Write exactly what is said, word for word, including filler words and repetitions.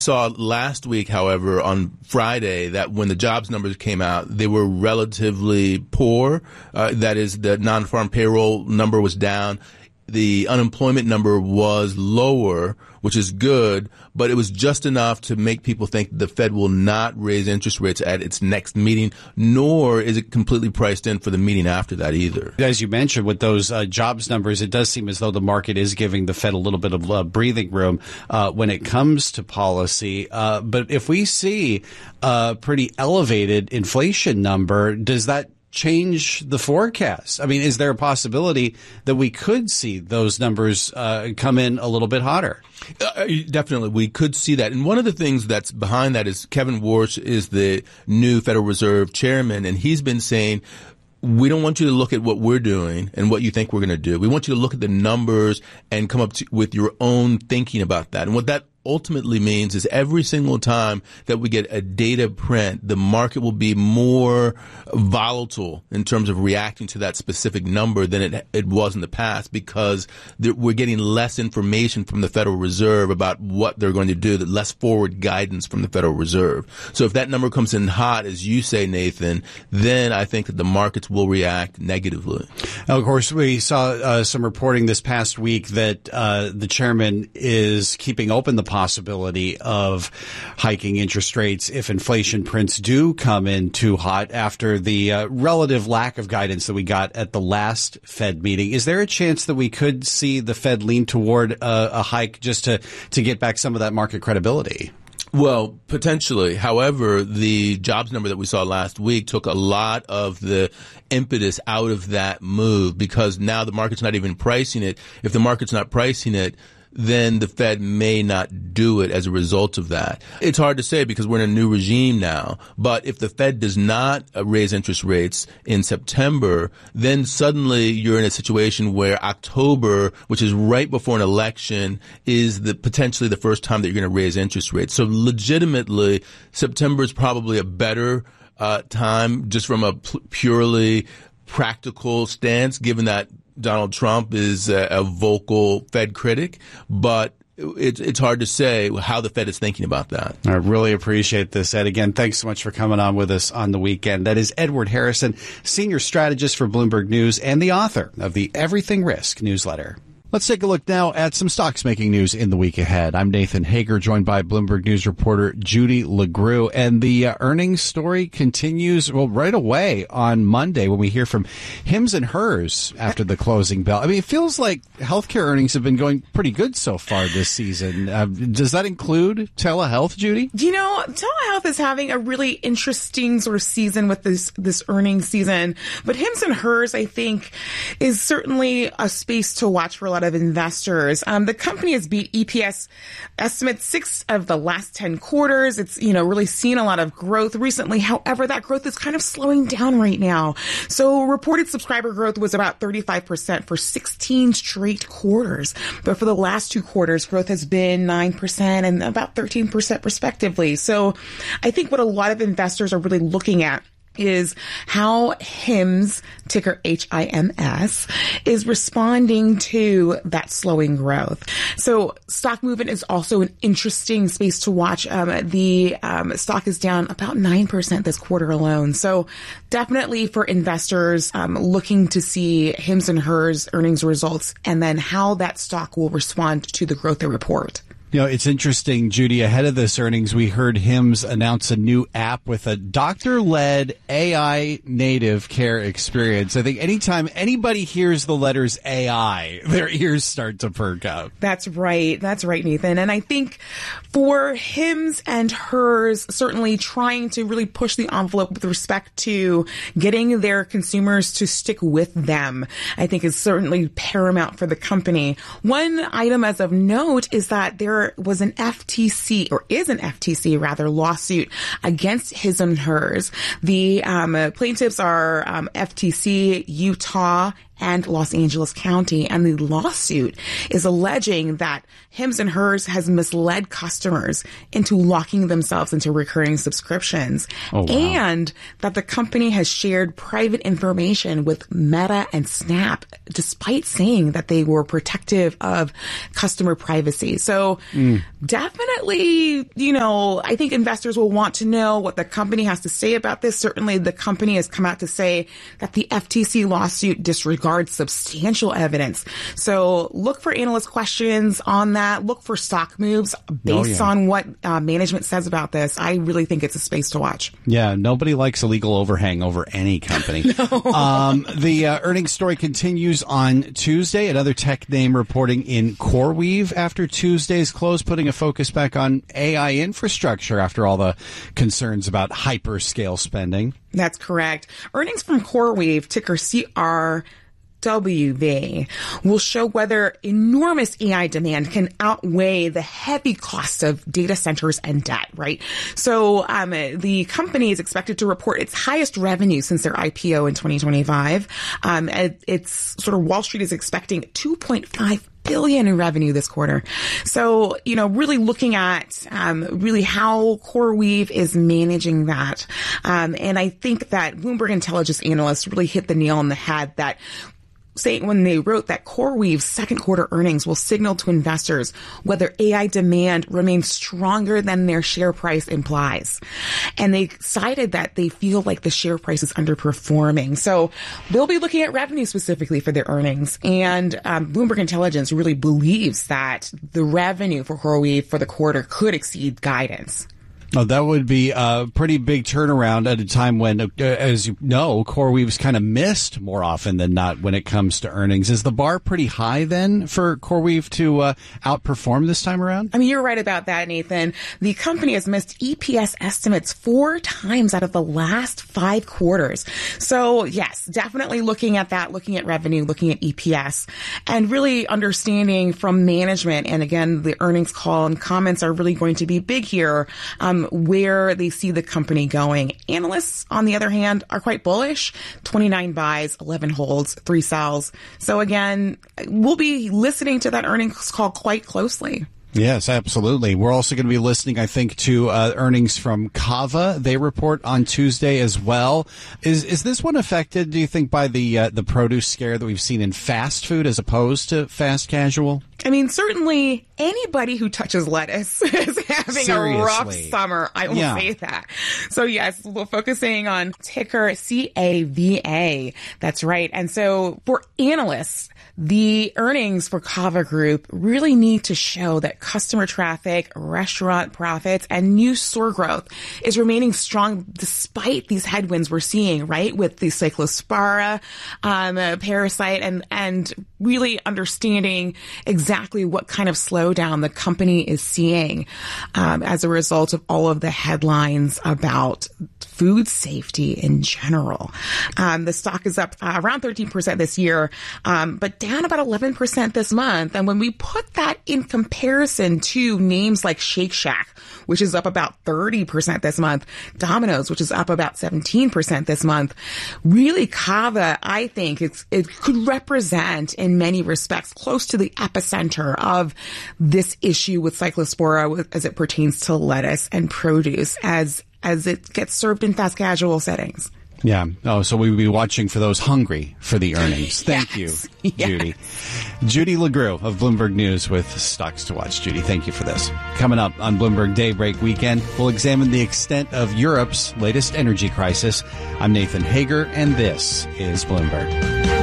Saw last week, however, on Friday, that when the jobs numbers came out, they were relatively poor. Uh, that is, the non-farm payroll number was down. The unemployment number was lower, which is good, but it was just enough to make people think the Fed will not raise interest rates at its next meeting, nor is it completely priced in for the meeting after that either. As you mentioned, with those uh, jobs numbers, it does seem as though the market is giving the Fed a little bit of uh, breathing room uh, when it comes to policy. Uh, but if we see a pretty elevated inflation number, does that change the forecast? I mean, is there a possibility that we could see those numbers uh, come in a little bit hotter? Uh, definitely, we could see that. And one of the things that's behind that is Kevin Warsh is the new Federal Reserve chairman, and he's been saying, we don't want you to look at what we're doing and what you think we're going to do. We want you to look at the numbers and come up to, with your own thinking about that. And what that ultimately means is every single time that we get a data print, the market will be more volatile in terms of reacting to that specific number than it it was in the past, because there, we're getting less information from the Federal Reserve about what they're going to do, the less forward guidance from the Federal Reserve. So if that number comes in hot, as you say, Nathan, then I think that the markets will react negatively. Now, of course, we saw uh, some reporting this past week that uh, the chairman is keeping open the possibility of hiking interest rates if inflation prints do come in too hot after the uh, relative lack of guidance that we got at the last Fed meeting. Is there a chance that we could see the Fed lean toward a, a hike just to, to get back some of that market credibility? Well, potentially. However, the jobs number that we saw last week took a lot of the impetus out of that move, because now the market's not even pricing it. If the market's not pricing it, then the Fed may not do it as a result of that. It's hard to say because we're in a new regime now. But if the Fed does not raise interest rates in September, then suddenly you're in a situation where October, which is right before an election, is the potentially the first time that you're going to raise interest rates. So legitimately, September is probably a better uh, time just from a p- purely practical stance, given that Donald Trump is a, a vocal Fed critic, but it's it's hard to say how the Fed is thinking about that. I really appreciate this, Ed. Again, thanks so much for coming on with us on the weekend. That is Edward Harrison, senior strategist for Bloomberg News and the author of the Everything Risk newsletter. Let's take a look now at some stocks making news in the week ahead. I'm Nathan Hager, joined by Bloomberg News reporter Judy LeGroux. And the uh, earnings story continues, well, right away on Monday when we hear from Hims and Hers after the closing bell. I mean, it feels like healthcare earnings have been going pretty good so far this season. Uh, does that include telehealth, Judy? You know, telehealth is having a really interesting sort of season with this, this earnings season. But Hims and Hers, I think, is certainly a space to watch for a lot of investors. Um, the company has beat E P S estimates six of the last ten quarters. It's, you know, really seen a lot of growth recently. However, that growth is kind of slowing down right now. So reported subscriber growth was about thirty-five percent for sixteen straight quarters. But for the last two quarters, growth has been nine percent and about thirteen percent respectively. So I think what a lot of investors are really looking at is how Hims, ticker H I M S, is responding to that slowing growth. So stock movement is also an interesting space to watch. Um, the um, stock is down about nine percent this quarter alone. So definitely for investors um, looking to see Hims and Hers earnings results and then how that stock will respond to the growth they report. You know, it's interesting, Judy, ahead of this earnings, we heard Hims announce a new app with a doctor-led A I native care experience. I think anytime anybody hears the letters A I, their ears start to perk up. That's right. That's right, Nathan. And I think for Hims and Hers, certainly trying to really push the envelope with respect to getting their consumers to stick with them, I think is certainly paramount for the company. One item as of note is that there was an F T C, or is an F T C rather, lawsuit against Hims and Hers. The um, plaintiffs are um, F T C, Utah, and Los Angeles County. And the lawsuit is alleging that Hims and Hers has misled customers into locking themselves into recurring subscriptions. Oh, wow. And that the company has shared private information with Meta and Snap, despite saying that they were protective of customer privacy. So mm. definitely, you know, I think investors will want to know what the company has to say about this. Certainly the company has come out to say that the F T C lawsuit disregards substantial evidence. So look for analyst questions on that. Look for stock moves based oh, yeah. on what uh, management says about this. I really think it's a space to watch. Yeah, nobody likes a legal overhang over any company. no. um, the uh, earnings story continues on Tuesday. Another tech name reporting in CoreWeave after Tuesday's close, putting a focus back on A I infrastructure after all the concerns about hyperscale spending. That's correct. Earnings from CoreWeave, ticker C R W V, will show whether enormous A I demand can outweigh the heavy costs of data centers and debt, right? So um, the company is expected to report its highest revenue since their I P O in twenty twenty-five. Um, it's sort of Wall Street is expecting two point five billion in revenue this quarter. So, you know, really looking at um, really how CoreWeave is managing that. Um, and I think that Bloomberg Intelligence analysts really hit the nail on the head that saying when they wrote that CoreWeave's second quarter earnings will signal to investors whether A I demand remains stronger than their share price implies. And they cited that they feel like the share price is underperforming. So they'll be looking at revenue specifically for their earnings. And um, Bloomberg Intelligence really believes that the revenue for CoreWeave for the quarter could exceed guidance. Oh, that would be a pretty big turnaround at a time when, uh, as you know, CoreWeave's kind of missed more often than not when it comes to earnings. Is the bar pretty high then for CoreWeave to uh, outperform this time around? I mean, you're right about that, Nathan. The company has missed E P S estimates four times out of the last five quarters. So, yes, definitely looking at that, looking at revenue, looking at E P S, and really understanding from management. And again, the earnings call and comments are really going to be big here. Um, where they see the company going. Analysts, on the other hand, are quite bullish. twenty-nine buys, eleven holds, three sells. So again, we'll be listening to that earnings call quite closely. Yes, absolutely. We're also going to be listening, I think, to uh, earnings from Cava. They report on Tuesday as well. Is is this one affected, do you think, by the uh, the produce scare that we've seen in fast food as opposed to fast casual? I mean, certainly anybody who touches lettuce is having Seriously. a rough summer. I will yeah. say that. So yes, we're focusing on ticker C A V A. That's right. And so for analysts, the earnings for Cava Group really need to show that customer traffic, restaurant profits, and new store growth is remaining strong despite these headwinds we're seeing, right? With the Cyclospora um, uh, parasite and, and really understanding exactly what kind of slowdown the company is seeing um, as a result of all of the headlines about food safety in general. Um, the stock is up uh, around thirteen percent this year, um, but down about eleven percent this month. And when we put that in comparison to names like Shake Shack, which is up about thirty percent this month, Domino's, which is up about seventeen percent this month, really Cava, I think it's, it could represent in many respects close to the epicenter of this issue with Cyclospora as it pertains to lettuce and produce as as it gets served in fast casual settings. Yeah. Oh, so we'll be watching for those hungry for the earnings. Thank yes. you, yes. Judy. Judy LeGroux of Bloomberg News with Stocks to Watch. Judy, thank you for this. Coming up on Bloomberg Daybreak Weekend, we'll examine the extent of Europe's latest energy crisis. I'm Nathan Hager, and this is Bloomberg.